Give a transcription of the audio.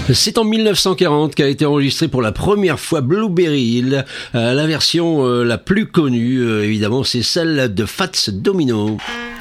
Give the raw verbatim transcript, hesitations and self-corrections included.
C'est en mille neuf cent quarante qu'a été enregistré pour la première fois Blueberry Hill. Euh, la version euh, la plus connue, euh, évidemment, c'est celle de Fats Domino.